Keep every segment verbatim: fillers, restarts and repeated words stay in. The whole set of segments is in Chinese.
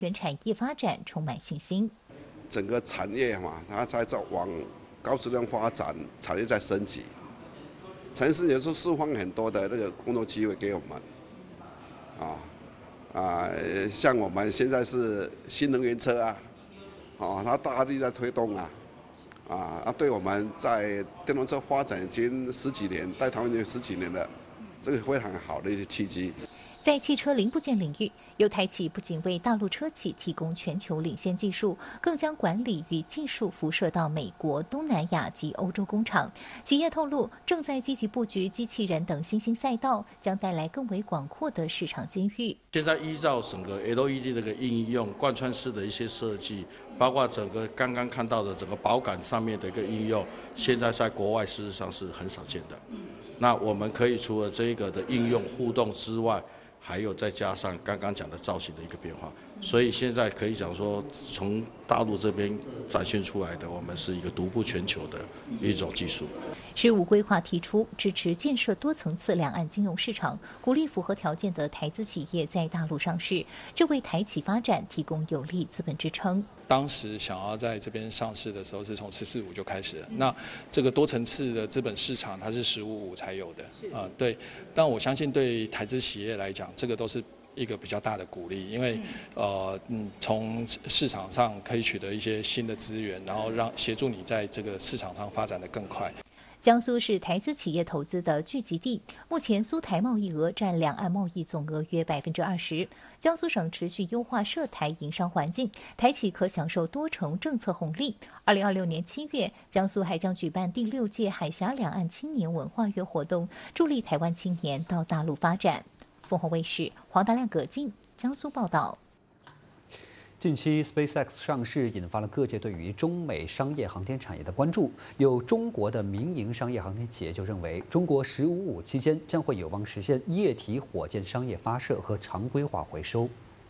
原产业发展充满信心。 整个产业嘛，它在在往高质量发展，产业在升级。城市也是释放很多的那个工作机会给我们，啊啊，像我们现在是新能源车啊，啊，它大力在推动啊，啊，那对我们在电动车发展已经十几年，在台湾已经十几年了，这个非常好的一些契机。 在汽车零部件领域，由台企不仅为大陆车企提供全球领先技术，更将管理与技术辐射到美国、东南亚及欧洲工厂。企业透露，正在积极布局机器人等新兴赛道，将带来更为广阔的市场机遇。 现在依照整个 L E D 这个应用、贯穿式的一些设计，包括整个刚刚看到的整个保感上面的一个应用，现在在国外事实上是很少见的。那我们可以除了这个的应用互动之外，还有再加上刚刚讲的造型的一个变化，所以现在可以讲说，从大陆这边展现出来的，我们是一个独步全球的一种技术。 十五规划提出支持建设多层次两岸金融市场，鼓励符合条件的台资企业在大陆上市，这为台企发展提供有力资本支撑。 当时想要在这边上市的时候，是从十四五就开始了。那这个多层次的资本市场，它是十五五才有的啊、呃。对，但我相信对台资企业来讲，这个都是一个比较大的鼓励，因为呃嗯，从市场上可以取得一些新的资源，然后让协助你在这个市场上发展得更快。 江苏是台资企业投资的聚集地，目前苏台贸易额占两岸贸易总额约百分之二十。江苏省持续优化涉台营商环境，台企可享受多重政策红利。二零二六年七月，江苏还将举办第六届海峡两岸青年文化月活动，助力台湾青年到大陆发展。凤凰卫视黄达亮、葛静，江苏报道。 近期 SpaceX 上市引发了各界对于中美商业航天产业的关注。有中国的民营商业航天企业就认为，中国“十五五”期间将会有望实现液体火箭商业发射和常规化回收。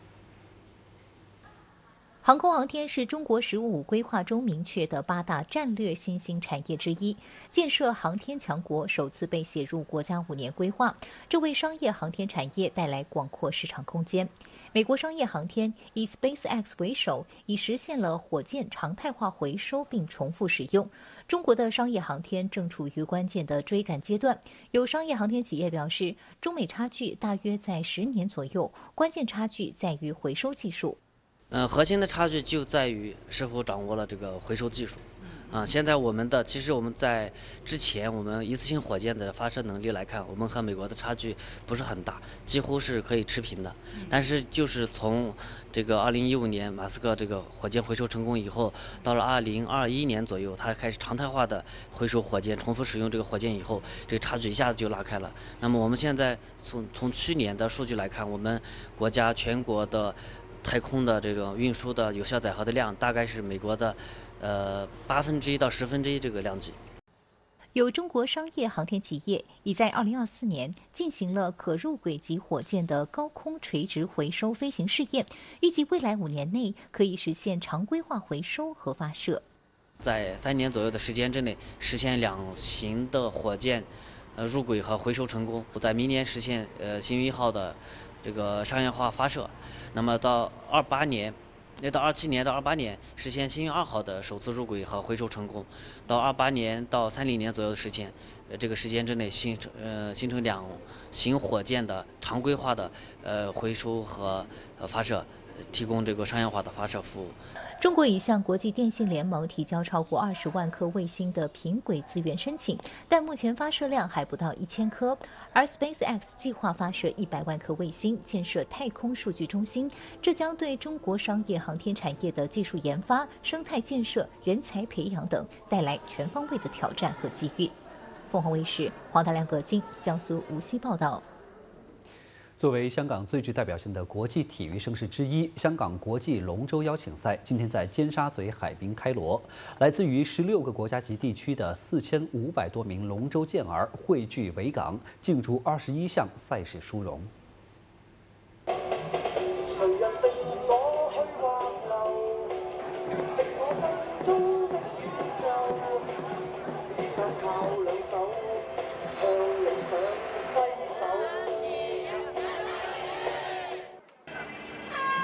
航空航天是中国“十五五”规划中明确的八大战略新兴产业之一，建设航天强国首次被写入国家五年规划，这为商业航天产业带来广阔市场空间。美国商业航天以 SpaceX 为首，已实现了火箭常态化回收并重复使用。中国的商业航天正处于关键的追赶阶段，有商业航天企业表示，中美差距大约在十年左右，关键差距在于回收技术。 呃，核心的差距就在于是否掌握了这个回收技术。啊，现在我们的其实我们在之前我们一次性火箭的发射能力来看，我们和美国的差距不是很大，几乎是可以持平的。但是就是从这个二零一五年马斯克这个火箭回收成功以后，到了二零二一年左右，他开始常态化的回收火箭，重复使用这个火箭以后，这个差距一下子就拉开了。那么我们现在从从去年的数据来看，我们国家全国的太空的这种运输的有效载荷的量，大概是美国的，呃八分之一到十分之一这个量级。 有中国商业航天企业已在二零二四年进行了可入轨级火箭的高空垂直回收飞行试验，预计未来五年内可以实现常规化回收和发射。 在三年左右的时间之内，实现两型的火箭，呃入轨和回收成功，在明年实现呃星云一号的这个商业化发射。那么到二八年，那到二七年到二八年实现星云二号的首次入轨和回收成功，到二八年到三零年左右的时间，呃这个时间之内形成呃形成两型火箭的常规化的呃回收和呃发射，提供这个商业化的发射服务。 中国已向国际电信联盟提交超过二十万颗卫星的平轨资源申请，但目前发射量还不到一千颗。而 SpaceX 计划发射一百万颗卫星，建设太空数据中心，这将对中国商业航天产业的技术研发、生态建设、人才培养等带来全方位的挑战和机遇。凤凰卫视黄大亮、葛静，江苏无锡报道。 作为香港最具代表性的国际体育盛事之一，香港国际龙舟邀请赛今天在尖沙咀海滨开锣。来自于十六个国家级地区的四千五百多名龙舟健儿汇聚维港，竞逐二十一项赛事殊荣。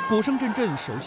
果生镇镇首席